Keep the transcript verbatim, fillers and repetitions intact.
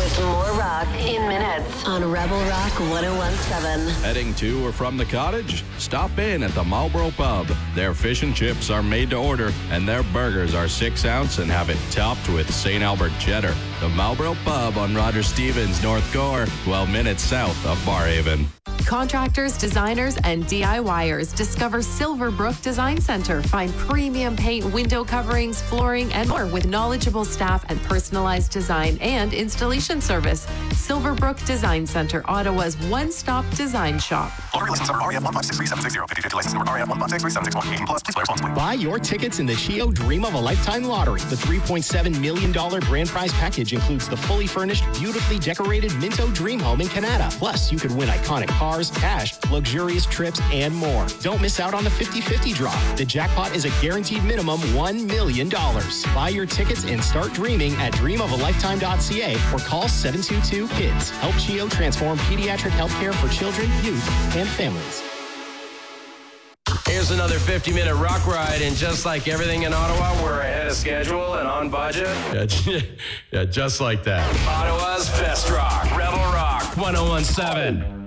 with more rock in minutes on Rebel Rock one oh one point seven. Heading to or from the cottage? Stop in at the Marlboro Pub. Their fish and chips are made to order, and their burgers are six ounce and have it topped with Saint Albert cheddar. The Marlboro Pub on Roger Stevens, North Gore, twelve minutes south of Barhaven. Contractors, designers, and DIYers discover Silverbrook Design Center. Find premium paint, window coverings, flooring, and more with knowledgeable staff and personalized design and installation service. Silverbrook Design Center, Ottawa's one-stop design shop. Lottery license number R E F one five six three seven six zero. fifty fifty license number R E F one five six three seven six one. eighteen plus. Please play responsibly. Buy your tickets in the Chio Dream of a Lifetime Lottery. The three point seven million dollars grand prize package includes the fully furnished, beautifully decorated Minto Dream Home in Canada. Plus, you could win iconic cars, cash, luxurious trips, and more. Don't miss out on the fifty-fifty draw. The jackpot is a guaranteed minimum one million dollars. Buy your tickets and start dreaming at dream of a lifetime dot c a or call seven two two KIDS. Help Chio transform pediatric healthcare for children, youth, and families. Here's another fifty-minute rock ride, and just like everything in Ottawa, we're ahead of schedule and on budget. Yeah, yeah, just like that. Ottawa's best rock, Rebel Rock one oh one point seven.